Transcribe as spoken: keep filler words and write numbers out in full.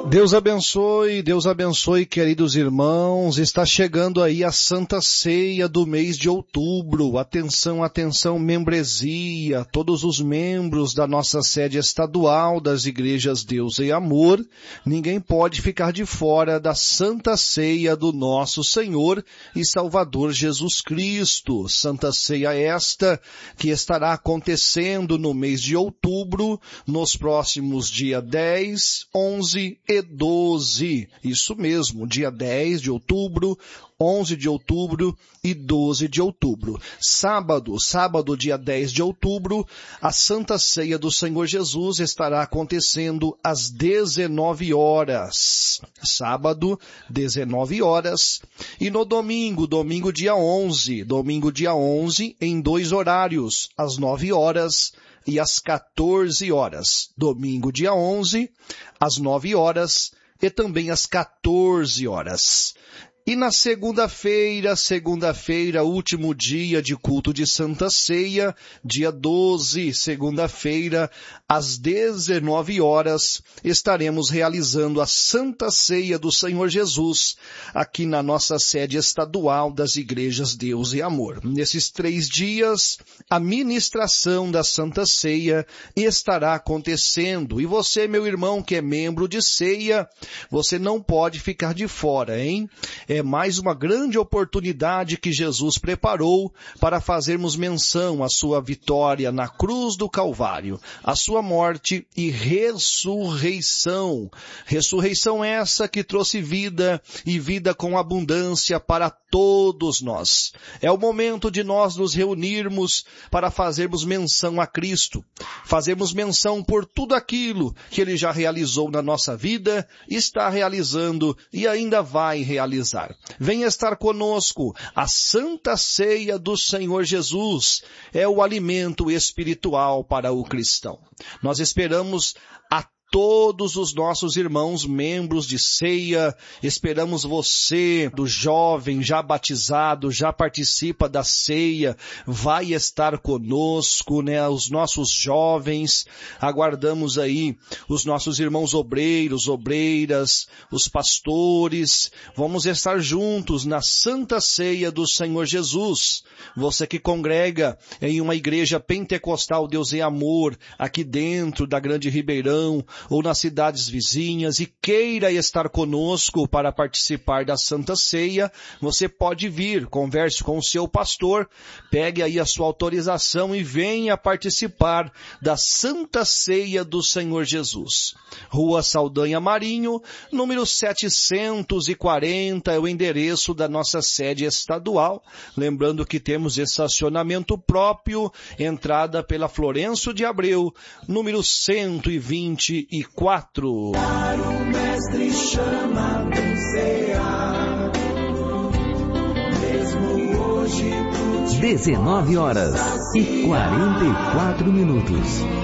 Deus abençoe, Deus abençoe, queridos irmãos. Está chegando aí a Santa Ceia do mês de outubro. Atenção, atenção, membresia, todos os membros da nossa sede estadual das Igrejas Deus e Amor. Ninguém pode ficar de fora da Santa Ceia do nosso Senhor e Salvador Jesus Cristo. Santa Ceia esta que estará acontecendo no mês de outubro, nos próximos dias dez, onze e doze. Isso mesmo, dia dez de outubro, onze de outubro e doze de outubro. Sábado, sábado, dia dez de outubro, a Santa Ceia do Senhor Jesus estará acontecendo às dezenove horas. Sábado, dezenove horas. E no domingo, domingo dia onze, domingo dia onze, em dois horários, às nove horas e às quatorze horas. Domingo dia onze, às nove horas e também às quatorze horas. E na segunda-feira, segunda-feira, último dia de culto de Santa Ceia, dia doze, segunda-feira, às dezenove horas, estaremos realizando a Santa Ceia do Senhor Jesus, aqui na nossa sede estadual das Igrejas Deus e Amor. Nesses três dias, a ministração da Santa Ceia estará acontecendo. E você, meu irmão, que é membro de ceia, você não pode ficar de fora, hein? É mais uma grande oportunidade que Jesus preparou para fazermos menção à sua vitória na cruz do Calvário, a sua morte e ressurreição. Ressurreição essa que trouxe vida e vida com abundância para todos nós. É o momento de nós nos reunirmos para fazermos menção a Cristo, fazermos menção por tudo aquilo que Ele já realizou na nossa vida, está realizando e ainda vai realizar. Venha estar conosco. A Santa Ceia do Senhor Jesus é o alimento espiritual para o cristão. Nós esperamos a todos os nossos irmãos membros de ceia, esperamos você, do jovem, já batizado, já participa da ceia, vai estar conosco, né? Os nossos jovens, aguardamos aí os nossos irmãos obreiros, obreiras, os pastores, vamos estar juntos na Santa Ceia do Senhor Jesus. Você que congrega em uma igreja pentecostal Deus e Amor, aqui dentro da Grande Ribeirão, ou nas cidades vizinhas e queira estar conosco para participar da Santa Ceia, você pode vir, converse com o seu pastor, pegue aí a sua autorização e venha participar da Santa Ceia do Senhor Jesus. Rua Saldanha Marinho, número setecentos e quarenta, é o endereço da nossa sede estadual. Lembrando que temos estacionamento próprio, entrada pela Florencio de Abreu, número cento e vinte e quatro. O mestre chama do cear, mesmo hoje. dezenove horas e quarenta e quatro minutos.